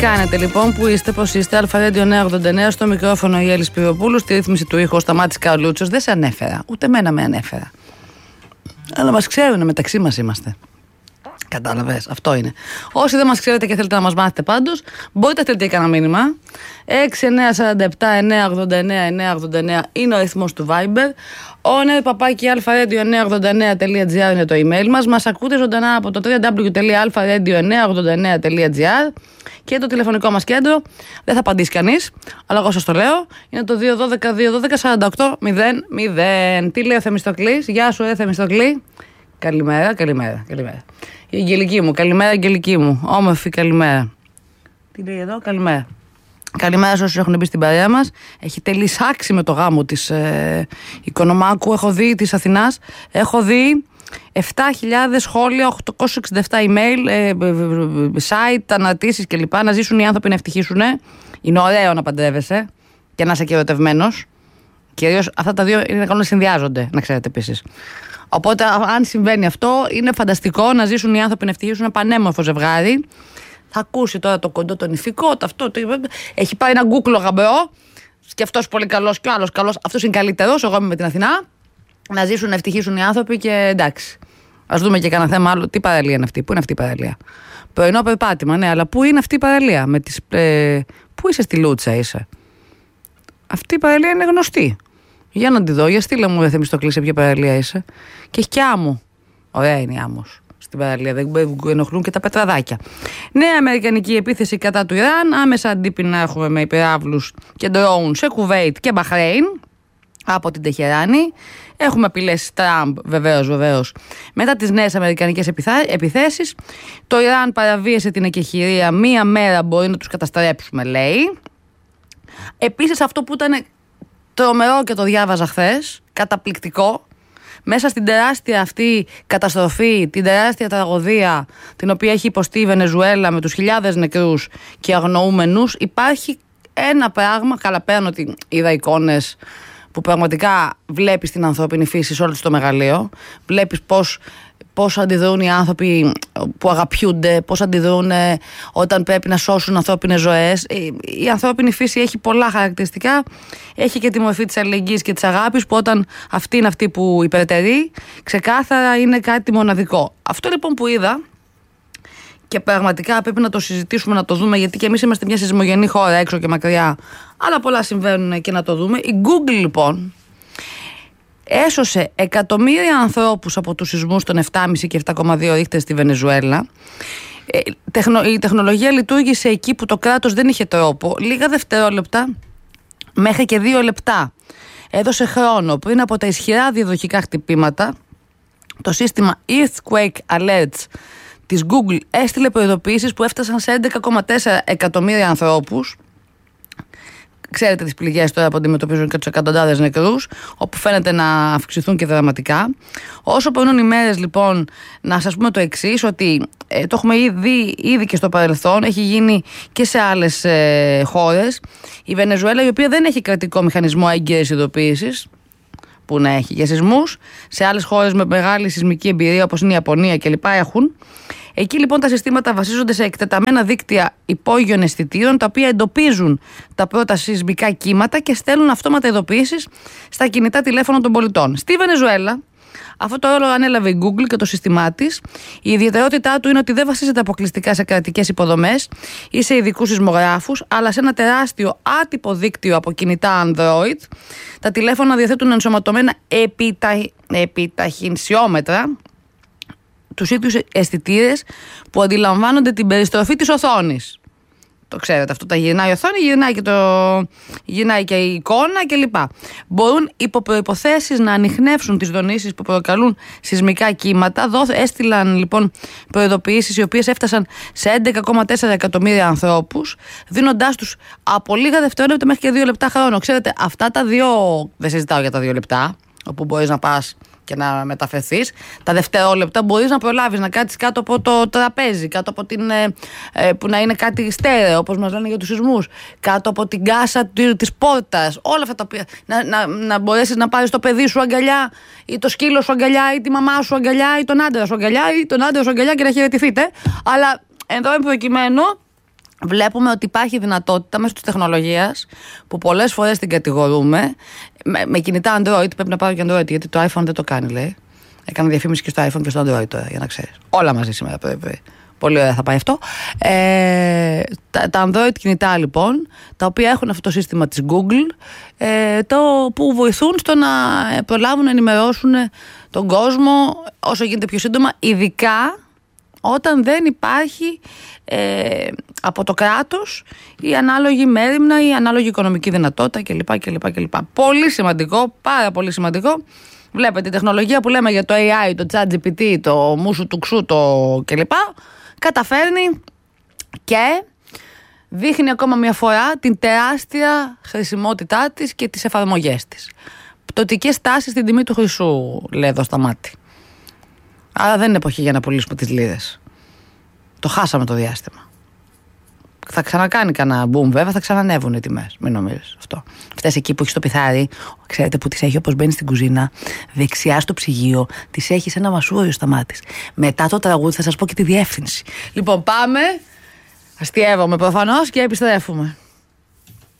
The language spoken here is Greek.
κάνετε λοιπόν, που είστε, πώς είστε? Αλφα-Radio 989, στο μικρόφωνο η Έλλη Σπυροπούλου, στη ρύθμιση του ήχου ο Σταμάτης Καρλούτσος. Δεν σε ανέφερα, ούτε εμένα με ανέφερα. Αλλά μας ξέρουν, μεταξύ μας είμαστε. Κατάλαβες, αυτό είναι. Όσοι δεν μας ξέρετε και θέλετε να μας μάθετε πάντως, μπορείτε να στείλετε κανένα μήνυμα. 6947-989-989 είναι ο αριθμός του Viber. Alpha-radio989.gr είναι το email μας. Μας ακούτε ζωντανά από το www.alpha-radio989.gr και το τηλεφωνικό μας κέντρο. Δεν θα απαντήσει κανείς, αλλά εγώ σας το λέω. Είναι το 212-212-48-00. Τι λέει ο Θεμιστοκλής? Γεια σου, Θεμιστοκλή. Καλημέρα. Η Αγγελική μου, καλημέρα Αγγελική μου. Όμορφη καλημέρα. Τι λέει εδώ? Καλημέρα. Καλημέρα σε όσους έχουν μπει στην παρέα μας. Έχει τελεισάξει με το γάμο της Οικονομάκου. Έχω δει της Αθηνάς. Έχω δει 7.000 σχόλια, 867 email, site, αναρτήσεις κλπ. Να ζήσουν οι άνθρωποι, να ευτυχήσουν. Είναι ωραίο να παντρεύεσαι και να είσαι και ερωτευμένος. Κυρίως αυτά τα δύο είναι καλό να συνδυάζονται, να ξέρετε επίσης. Οπότε, αν συμβαίνει αυτό, είναι φανταστικό να ζήσουν οι άνθρωποι, να ευτυχήσουν, ένα πανέμορφο ζευγάρι. Θα ακούσει τώρα το κοντό, τον ηφικό, έχει πάει ένα γκούκλο γαμπρό. Και αυτός πολύ καλός και ο άλλος καλός. Αυτός είναι καλύτερος. Εγώ είμαι με την Αθηνά. Να ζήσουν, να ευτυχήσουν οι άνθρωποι και εντάξει. Ας δούμε και κανένα θέμα άλλο. Τι παραλία είναι αυτή? Πού είναι αυτή η παραλία? Πρωινό περπάτημα, ναι, αλλά πού είναι αυτή η παραλία? Πού είσαι? Στη Λούτσα είσαι? Αυτή η παραλία είναι γνωστή. Για να τη δω, για στείλε μου, Θεμιστοκλή, σε ποια παραλία είσαι. Και έχει και άμμο. Ωραία είναι η άμμος στην παραλία, δεν ενοχλούν και τα πετραδάκια. Νέα αμερικανική επίθεση κατά του Ιράν. Άμεσα αντίπεινα έχουμε με υπεράβλους και ντρόουν σε Κουβέιτ και Μπαχρέιν από την Τεχεράνη. Έχουμε απειλές Τραμπ, βεβαίως. Μετά τις νέες αμερικανικές επιθέσεις, το Ιράν παραβίασε την εκεχηρία. Μία μέρα μπορεί να τους καταστρέψουμε, λέει. Επίσης, αυτό που ήταν τρομερό και το διάβαζα χθες, καταπληκτικό, μέσα στην τεράστια αυτή καταστροφή, την τεράστια τραγωδία την οποία έχει υποστεί η Βενεζουέλα με τους χιλιάδες νεκρούς και αγνοούμενους, υπάρχει ένα πράγμα, καλά πέραν ότι είδα εικόνες που πραγματικά βλέπεις την ανθρώπινη φύση σε όλο το μεγαλείο, βλέπεις πώς αντιδρούν οι άνθρωποι που αγαπιούνται, πώς αντιδρούν όταν πρέπει να σώσουν ανθρώπινες ζωές. Η ανθρώπινη φύση έχει πολλά χαρακτηριστικά. Έχει και τη μορφή της αλληλεγγύης και της αγάπης, που όταν αυτή είναι αυτή που υπερτερεί, ξεκάθαρα είναι κάτι μοναδικό. Αυτό λοιπόν που είδα, και πραγματικά πρέπει να το συζητήσουμε, να το δούμε, γιατί και εμείς είμαστε μια σεισμογενή χώρα, έξω και μακριά, αλλά πολλά συμβαίνουν και να το δούμε. Η Google λοιπόν έσωσε εκατομμύρια ανθρώπους από τους σεισμούς των 7,5 και 7,2 ρίχτερ στη Βενεζουέλα. Η τεχνολογία λειτουργήσε εκεί που το κράτος δεν είχε τρόπο. Λίγα δευτερόλεπτα μέχρι και 2 λεπτά έδωσε χρόνο πριν από τα ισχυρά διαδοχικά χτυπήματα. Το σύστημα Earthquake Alerts της Google έστειλε προειδοποιήσεις που έφτασαν σε 11,4 εκατομμύρια ανθρώπους. Ξέρετε τις πληγές τώρα που αντιμετωπίζουν και τους εκατοντάδες νεκρούς, όπου φαίνεται να αυξηθούν και δραματικά. Όσο περνούν οι μέρες λοιπόν, να σας πούμε το εξής, ότι το έχουμε ήδη και στο παρελθόν, έχει γίνει και σε άλλες χώρες. Η Βενεζουέλα, η οποία δεν έχει κρατικό μηχανισμό έγκαιρης ειδοποίησης, που να έχει για σεισμούς, σε άλλες χώρες με μεγάλη σεισμική εμπειρία όπως είναι η Ιαπωνία κλπ. Έχουν. Εκεί λοιπόν τα συστήματα βασίζονται σε εκτεταμένα δίκτυα υπόγειων αισθητήρων, τα οποία εντοπίζουν τα πρώτα σεισμικά κύματα και στέλνουν αυτόματα ειδοποιήσεις στα κινητά τηλέφωνα των πολιτών. Στη Βενεζουέλα, αυτό το ρόλο ανέλαβε η Google και το σύστημά της. Η ιδιαιτερότητά του είναι ότι δεν βασίζεται αποκλειστικά σε κρατικές υποδομές ή σε ειδικούς σεισμογράφους, αλλά σε ένα τεράστιο άτυπο δίκτυο από κινητά Android. Τα τηλέφωνα διαθέτουν ενσωματωμένα επιταχυνσιόμετρα, τους ίδιους αισθητήρες που αντιλαμβάνονται την περιστροφή της οθόνης. Το ξέρετε αυτό, τα γυρνάει η οθόνη, γυρνάει και η εικόνα κλπ. Μπορούν υπό προϋποθέσεις να ανιχνεύσουν τις δονήσεις που προκαλούν σεισμικά κύματα. Έστειλαν λοιπόν προειδοποιήσεις οι οποίες έφτασαν σε 11,4 εκατομμύρια ανθρώπους, δίνοντάς τους από λίγα δευτερόλεπτα μέχρι και 2 λεπτά χρόνο. Ξέρετε, αυτά τα δύο, δεν συζητάω για τα 2 λεπτά, όπου μπορείς να πας και να μεταφερθείς. Τα δευτερόλεπτα μπορείς να προλάβεις να κάτσεις κάτω από το τραπέζι, κάτω από που να είναι κάτι στέρεο, όπως μας λένε για τους σεισμούς, κάτω από την κάσα της πόρτας, όλα αυτά τα οποία. Να μπορέσεις να πάρεις το παιδί σου αγκαλιά, ή το σκύλο σου αγκαλιά, ή τη μαμά σου αγκαλιά, ή τον άντρα σου αγκαλιά, ή τον άντρα σου αγκαλιά και να χαιρετηθείτε. Αλλά εδώ προκειμένου βλέπουμε ότι υπάρχει δυνατότητα μέσω της τεχνολογίας, που πολλές φορές την κατηγορούμε, με κινητά Android, πρέπει να πάρω και Android, γιατί το iPhone δεν το κάνει, λέει. Έκανα διαφήμιση και στο iPhone και στο Android τώρα, για να ξέρεις. Όλα μαζί σήμερα πρέπει. Πολύ ωραία θα πάει αυτό. Τα Android κινητά λοιπόν, τα οποία έχουν αυτό το σύστημα της Google, που βοηθούν στο να προλάβουν να ενημερώσουν τον κόσμο όσο γίνεται πιο σύντομα, ειδικά όταν δεν υπάρχει από το κράτος η ανάλογη μέριμνα, η ανάλογη οικονομική δυνατότητα κλπ. Πολύ σημαντικό, πάρα πολύ σημαντικό. Βλέπετε, η τεχνολογία που λέμε για το AI, το ChatGPT, το μουσου του ξού, το κλπ, καταφέρνει και δείχνει ακόμα μια φορά την τεράστια χρησιμότητά της και τις εφαρμογές της. Πτωτικές τάσεις στην τιμή του χρυσού, λέει εδώ στα μάτι. Άρα δεν είναι εποχή για να πουλήσουμε τις λίρες. Το χάσαμε το διάστημα. Θα ξανακάνει κανένα boom, βέβαια, θα ξανανεύουν οι τιμές. Μην νομίζεις αυτό. Αυτές εκεί που έχεις το πιθάρι, ξέρετε που τις έχει όπως μπαίνει στην κουζίνα, δεξιά στο ψυγείο, τις έχει σε ένα μασούριο στα μάτια. Μετά το τραγούδι θα σας πω και τη διεύθυνση. Λοιπόν, πάμε. Αστειεύομαι προφανώς και επιστρέφουμε.